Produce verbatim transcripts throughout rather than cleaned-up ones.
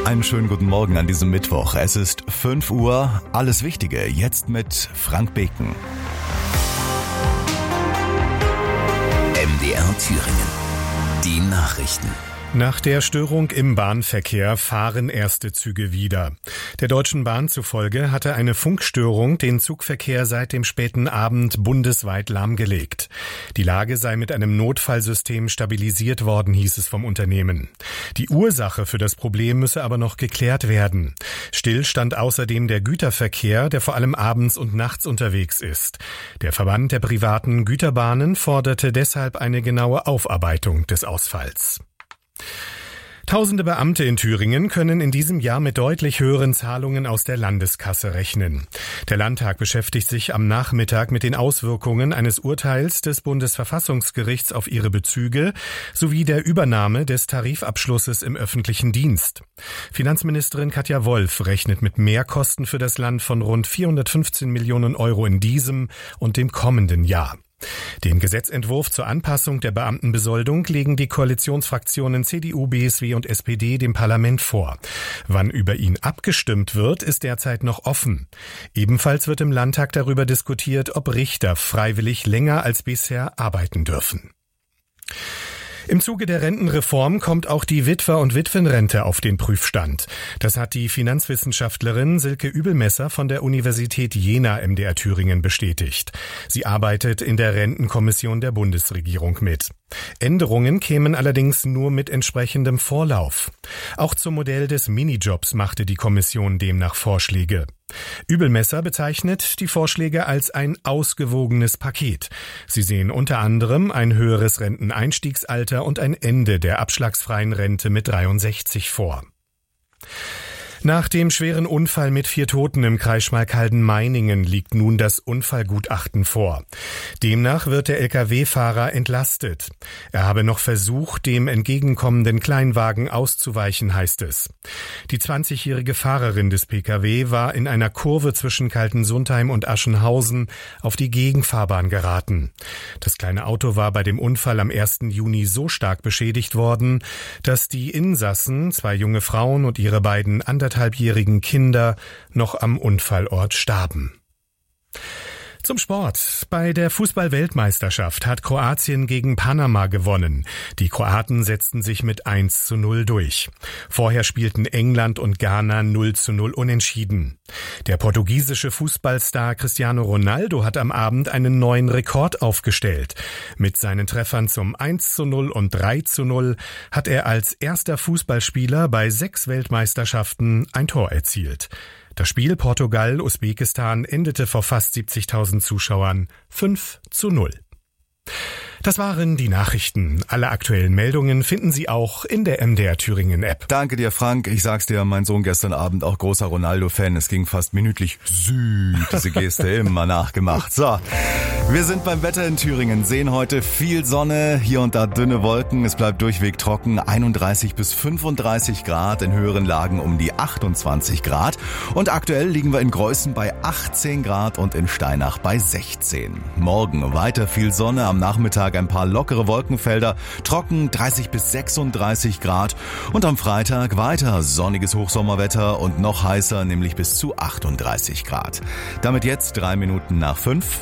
Einen schönen guten Morgen an diesem Mittwoch. Es ist fünf Uhr. Alles Wichtige jetzt mit Frank Beken. M D R Thüringen. Die Nachrichten. Nach der Störung im Bahnverkehr fahren erste Züge wieder. Der Deutschen Bahn zufolge hatte eine Funkstörung den Zugverkehr seit dem späten Abend bundesweit lahmgelegt. Die Lage sei mit einem Notfallsystem stabilisiert worden, hieß es vom Unternehmen. Die Ursache für das Problem müsse aber noch geklärt werden. Still stand außerdem der Güterverkehr, der vor allem abends und nachts unterwegs ist. Der Verband der privaten Güterbahnen forderte deshalb eine genaue Aufarbeitung des Ausfalls. Tausende Beamte in Thüringen können in diesem Jahr mit deutlich höheren Zahlungen aus der Landeskasse rechnen. Der Landtag beschäftigt sich am Nachmittag mit den Auswirkungen eines Urteils des Bundesverfassungsgerichts auf ihre Bezüge sowie der Übernahme des Tarifabschlusses im öffentlichen Dienst. Finanzministerin Katja Wolf rechnet mit Mehrkosten für das Land von rund vierhundertfünfzehn Millionen Euro in diesem und dem kommenden Jahr. Den Gesetzentwurf zur Anpassung der Beamtenbesoldung legen die Koalitionsfraktionen C D U, B S W und S P D dem Parlament vor. Wann über ihn abgestimmt wird, ist derzeit noch offen. Ebenfalls wird im Landtag darüber diskutiert, ob Richter freiwillig länger als bisher arbeiten dürfen. Im Zuge der Rentenreform kommt auch die Witwer- und Witwenrente auf den Prüfstand. Das hat die Finanzwissenschaftlerin Silke Übelmesser von der Universität Jena M D R Thüringen bestätigt. Sie arbeitet in der Rentenkommission der Bundesregierung mit. Änderungen kämen allerdings nur mit entsprechendem Vorlauf. Auch zum Modell des Minijobs machte die Kommission demnach Vorschläge. Übelmesser bezeichnet die Vorschläge als ein ausgewogenes Paket. Sie sehen unter anderem ein höheres Renteneinstiegsalter und ein Ende der abschlagsfreien Rente mit dreiundsechzig vor. Nach dem schweren Unfall mit vier Toten im Kreis Schmalkalden-Meiningen liegt nun das Unfallgutachten vor. Demnach wird der L K W-Fahrer entlastet. Er habe noch versucht, dem entgegenkommenden Kleinwagen auszuweichen, heißt es. Die zwanzigjährige Fahrerin des P K W war in einer Kurve zwischen Kaltensundheim und Aschenhausen auf die Gegenfahrbahn geraten. Das kleine Auto war bei dem Unfall am ersten Juni so stark beschädigt worden, dass die Insassen, zwei junge Frauen und ihre beiden anderthalbjährigen Kinder, noch am Unfallort starben. Zum Sport. Bei der Fußball-Weltmeisterschaft hat Kroatien gegen Panama gewonnen. Die Kroaten setzten sich mit eins zu null durch. Vorher spielten England und Ghana null zu null unentschieden. Der portugiesische Fußballstar Cristiano Ronaldo hat am Abend einen neuen Rekord aufgestellt. Mit seinen Treffern zum eins zu null und drei zu null hat er als erster Fußballspieler bei sechs Weltmeisterschaften ein Tor erzielt. Das Spiel Portugal-Usbekistan endete vor fast siebzigtausend Zuschauern fünf zu null. Das waren die Nachrichten. Alle aktuellen Meldungen finden Sie auch in der M D R Thüringen App. Danke dir, Frank. Ich sag's dir, mein Sohn gestern Abend auch großer Ronaldo-Fan. Es ging fast minütlich süß, diese Geste immer nachgemacht. So, wir sind beim Wetter in Thüringen, sehen heute viel Sonne, hier und da dünne Wolken. Es bleibt durchweg trocken, einunddreißig bis fünfunddreißig Grad, in höheren Lagen um die achtundzwanzig Grad. Und aktuell liegen wir in Greußen bei achtzehn Grad und in Steinach bei sechzehn. Morgen weiter viel Sonne, am Nachmittag ein paar lockere Wolkenfelder, trocken dreißig bis sechsunddreißig Grad und am Freitag weiter sonniges Hochsommerwetter und noch heißer, nämlich bis zu achtunddreißig Grad. Damit jetzt drei Minuten nach fünf.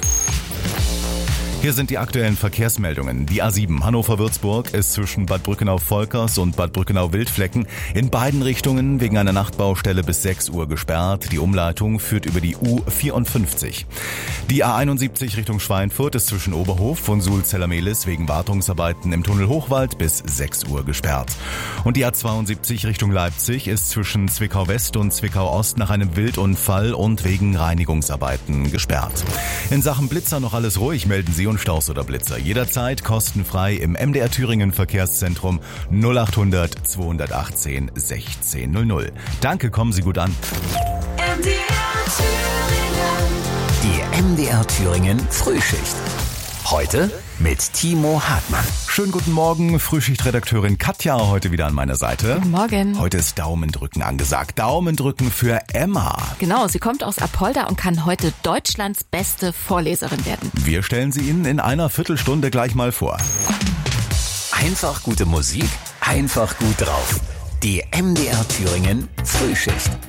Hier sind die aktuellen Verkehrsmeldungen. Die A sieben Hannover-Würzburg ist zwischen Bad Brückenau-Volkers und Bad Brückenau-Wildflecken in beiden Richtungen wegen einer Nachtbaustelle bis sechs Uhr gesperrt. Die Umleitung führt über die U vierundfünfzig. Die A einundsiebzig Richtung Schweinfurt ist zwischen Oberhof und Sulz-Zellermehlis wegen Wartungsarbeiten im Tunnel Hochwald bis sechs Uhr gesperrt. Und die A zweiundsiebzig Richtung Leipzig ist zwischen Zwickau-West und Zwickau-Ost nach einem Wildunfall und wegen Reinigungsarbeiten gesperrt. In Sachen Blitzer noch alles ruhig, melden Sie und Staus oder Blitzer jederzeit kostenfrei im M D R Thüringen Verkehrszentrum null achthundert zweihundertachtzehn sechzehn null null. Danke, kommen Sie gut an. M D R Thüringen. Die M D R Thüringen Frühschicht. Heute mit Timo Hartmann. Schönen guten Morgen, Frühschichtredakteurin Katja heute wieder an meiner Seite. Guten Morgen. Heute ist Daumendrücken angesagt. Daumendrücken für Emma. Genau, sie kommt aus Apolda und kann heute Deutschlands beste Vorleserin werden. Wir stellen sie Ihnen in einer Viertelstunde gleich mal vor. Einfach gute Musik, einfach gut drauf. Die M D R Thüringen Frühschicht.